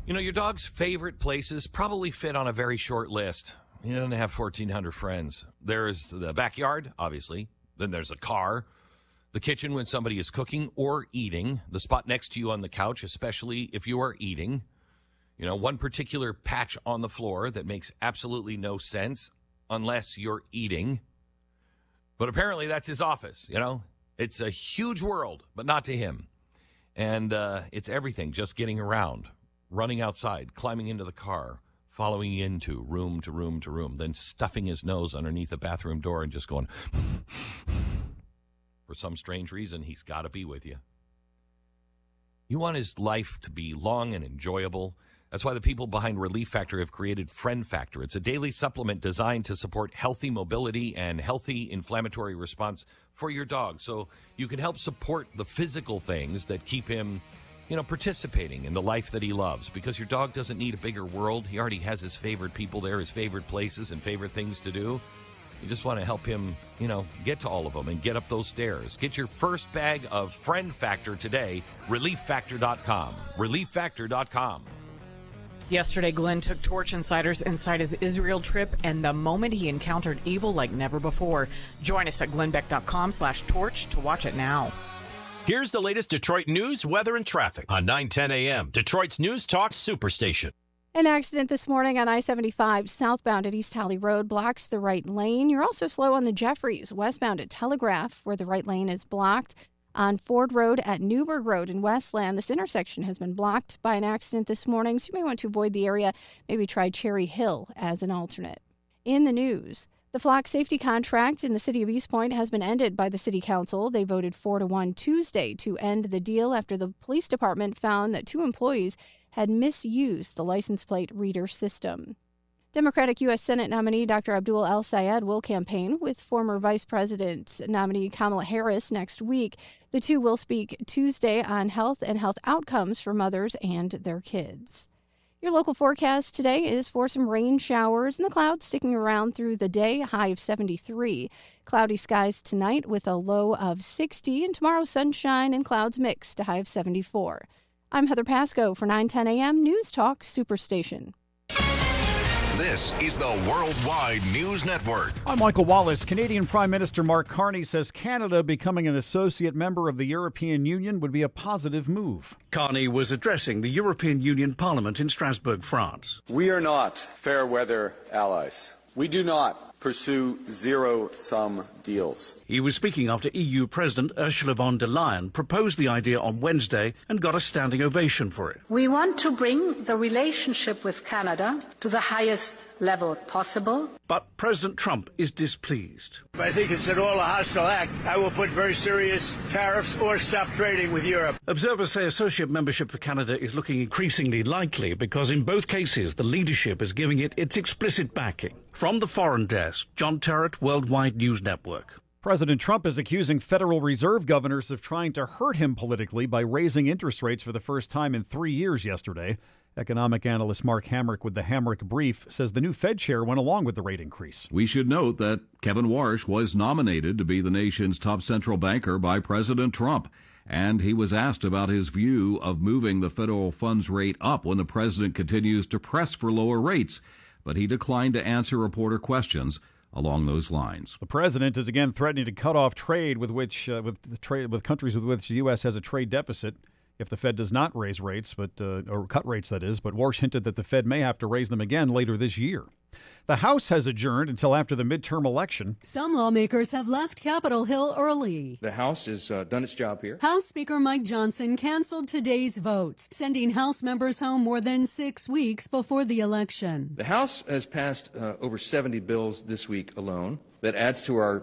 You know, your dog's favorite places probably fit on a very short list. He doesn't have 1,400 friends. There's the backyard, obviously. Then there's a car, the kitchen when somebody is cooking or eating, the spot next to you on the couch, especially if you are eating. You know, one particular patch on the floor that makes absolutely no sense unless you're eating. But apparently that's his office, you know. It's a huge world, but not to him. And it's everything, just getting around. Running outside, climbing into the car, following into room to room to room, then stuffing his nose underneath the bathroom door and just going, for some strange reason, he's got to be with you. You want his life to be long and enjoyable. That's why the people behind Relief Factor have created Friend Factor. It's a daily supplement designed to support healthy mobility and healthy inflammatory response for your dog. So you can help support the physical things that keep him, you know, participating in the life that he loves, because your dog doesn't need a bigger world. He already has his favorite people there, his favorite places and favorite things to do. You just want to help him, you know, get to all of them and get up those stairs. Get your first bag of Friend Factor today, ReliefFactor.com. ReliefFactor.com. Yesterday, Glenn took Torch Insiders inside his Israel trip and the moment he encountered evil like never before. Join us at glennbeck.com/torch to watch it now. Here's the latest Detroit news, weather, and traffic on 9:10 a.m. Detroit's News Talk Superstation. An accident this morning on I-75 southbound at East Holly Road blocks the right lane. You're also slow on the Jeffries westbound at Telegraph, where the right lane is blocked. On Ford Road at Newburgh Road in Westland, this intersection has been blocked by an accident this morning, so you may want to avoid the area. Maybe try Cherry Hill as an alternate. In the news, the flock safety contract in the city of East Point has been ended by the city council. They voted 4-1 Tuesday to end the deal after the police department found that 2 employees had misused the license plate reader system. Democratic U.S. Senate nominee Dr. Abdul El-Sayed will campaign with former Vice President nominee Kamala Harris next week. The two will speak Tuesday on health and health outcomes for mothers and their kids. Your local forecast today is for some rain showers and the clouds sticking around through the day, high of 73. Cloudy skies tonight with a low of 60, and tomorrow sunshine and clouds mixed, a high of 74. I'm Heather Pasco for 9:10 a.m. News Talk Superstation. This is the Worldwide News Network. I'm Michael Wallace. Canadian Prime Minister Mark Carney says Canada becoming an associate member of the European Union would be a positive move. Carney was addressing the European Union Parliament in Strasbourg, France. We are not fair weather allies. We do not pursue zero-sum deals. He was speaking after EU President Ursula von der Leyen proposed the idea on Wednesday and got a standing ovation for it. We want to bring the relationship with Canada to the highest level possible. But President Trump is displeased. I think it's an all a hostile act. I will put very serious tariffs or stop trading with Europe. Observers say associate membership for Canada is looking increasingly likely because in both cases the leadership is giving it its explicit backing. From the Foreign Desk, John Terrett, Worldwide News Network. President Trump is accusing Federal Reserve governors of trying to hurt him politically by raising interest rates for the first time in 3 years yesterday. Economic analyst Mark Hamrick with the Hamrick Brief says the new Fed chair went along with the rate increase. We should note that Kevin Warsh was nominated to be the nation's top central banker by President Trump, and he was asked about his view of moving the federal funds rate up when the president continues to press for lower rates, but he declined to answer reporter questions along those lines. The president is again threatening to cut off trade with countries with which the U.S. has a trade deficit if the Fed does not raise rates, or cut rates, that is. But Warsh hinted that the Fed may have to raise them again later this year. The House has adjourned until after the midterm election. Some lawmakers have left Capitol Hill early. The House has done its job here. House Speaker Mike Johnson canceled today's votes, sending House members home more than 6 weeks before the election. The House has passed over 70 bills this week alone. That adds to our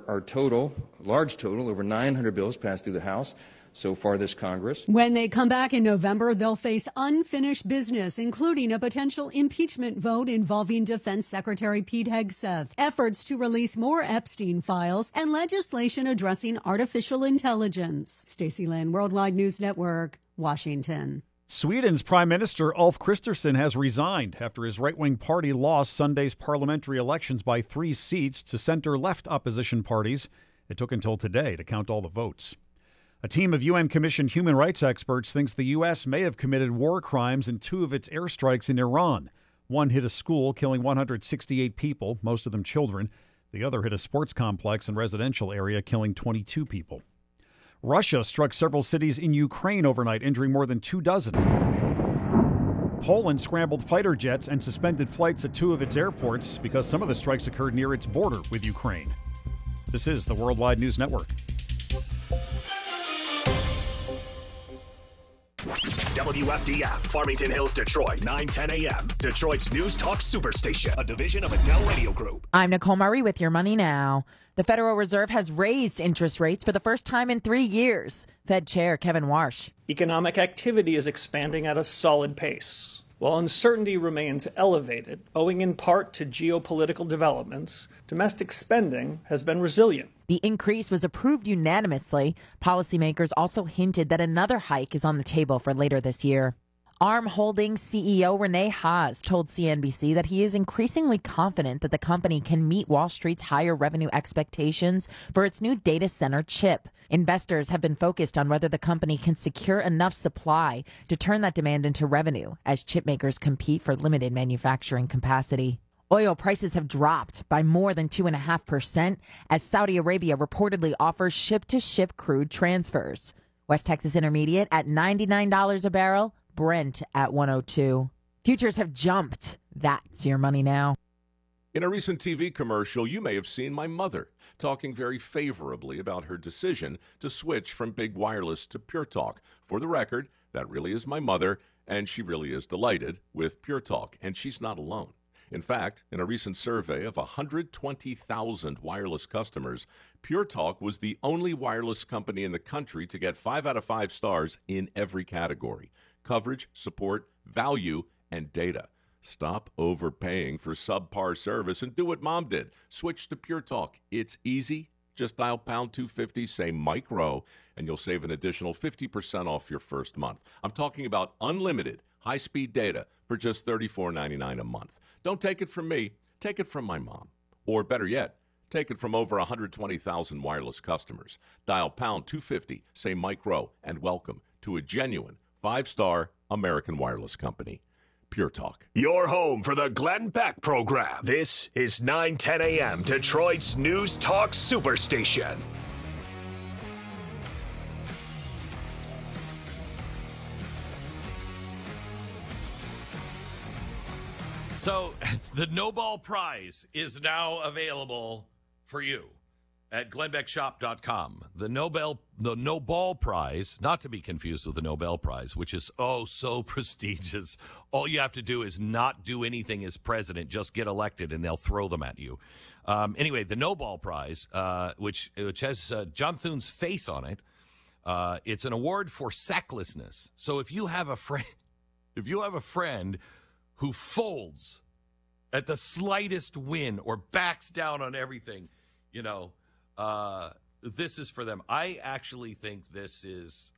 large total, over 900 bills passed through the House so far this Congress. When they come back in November, they'll face unfinished business, including a potential impeachment vote involving Defense Secretary Pete Hegseth, efforts to release more Epstein files, and legislation addressing artificial intelligence. Stacey Lynn, Worldwide News Network, Washington. Sweden's Prime Minister Ulf Kristersson has resigned after his right-wing party lost Sunday's parliamentary elections by 3 seats to center-left opposition parties. It took until today to count all the votes. A team of UN-commissioned human rights experts thinks the U.S. may have committed war crimes in 2 of its airstrikes in Iran. One hit a school, killing 168 people, most of them children. The other hit a sports complex and residential area, killing 22 people. Russia struck several cities in Ukraine overnight, injuring more than 24. Poland scrambled fighter jets and suspended flights at 2 of its airports because some of the strikes occurred near its border with Ukraine. This is the Worldwide News Network. WFDF, Farmington Hills, Detroit, 9:10 a.m. Detroit's News Talk Superstation, a division of Adele Radio Group. I'm Nicole Murray with your Money Now. The Federal Reserve has raised interest rates for the first time in 3 years. Fed Chair Kevin Warsh. Economic activity is expanding at a solid pace. While uncertainty remains elevated, owing in part to geopolitical developments, domestic spending has been resilient. The increase was approved unanimously. Policymakers also hinted that another hike is on the table for later this year. ARM Holdings CEO Rene Haas told CNBC that he is increasingly confident that the company can meet Wall Street's higher revenue expectations for its new data center chip. Investors have been focused on whether the company can secure enough supply to turn that demand into revenue as chip makers compete for limited manufacturing capacity. Oil prices have dropped by more than 2.5% as Saudi Arabia reportedly offers ship-to-ship crude transfers. West Texas Intermediate at $99 a barrel, Brent at $102. Futures have jumped. That's your Money Now. In a recent TV commercial, you may have seen my mother talking very favorably about her decision to switch from big wireless to Pure Talk. For the record, that really is my mother, and she really is delighted with Pure Talk, and she's not alone. In fact, in a recent survey of 120,000 wireless customers, Pure Talk was the only wireless company in the country to get 5 out of 5 stars in every category: coverage, support, value, and data. Stop overpaying for subpar service and do what Mom did. Switch to Pure Talk. It's easy. Just dial pound 250, say Mike Rowe, and you'll save an additional 50% off your first month. I'm talking about unlimited high-speed data for just $34.99 a month. Don't take it from me. Take it from my mom. Or better yet, take it from over 120,000 wireless customers. Dial pound 250, say Mike Rowe, and welcome to a genuine 5-star American wireless company. Pure Talk. Your home for the Glenn Beck program. This is 9:10 a.m. Detroit's News Talk Superstation. So the Nobel Prize is now available for you at GlennBeckShop.com. The Nobel Prize, not to be confused with the Nobel Prize, which is so prestigious. All you have to do is not do anything as president, just get elected, and they'll throw them at you. Anyway, the Nobel Prize, which has John Thune's face on it, it's an award for sacklessness. So if you have a friend who folds at the slightest win or backs down on everything, this is for them. I actually think this is,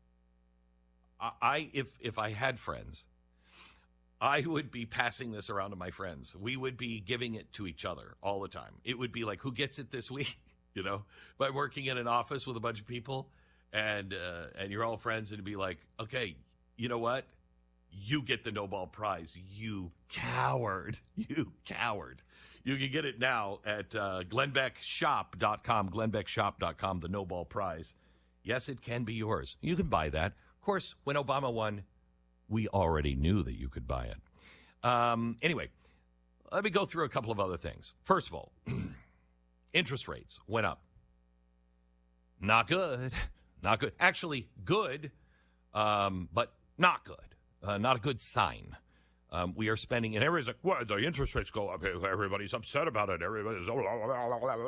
if I had friends, I would be passing this around to my friends. We would be giving it to each other all the time. It would be like, who gets it this week? By working in an office with a bunch of people and you're all friends, and it'd be like, okay, you know what? You get the Nobel Prize, you coward. You coward. You can get it now at GlennBeckShop.com, GlennBeckShop.com, the Nobel Prize. Yes, it can be yours. You can buy that. Of course, when Obama won, we already knew that you could buy it. Anyway, let me go through a couple of other things. First of all, interest rates went up. Not good. Not good. Actually, good, but not good. Not a good sign. We are spending, and everybody's like, well, the interest rates go up. Everybody's upset about it. Everybody's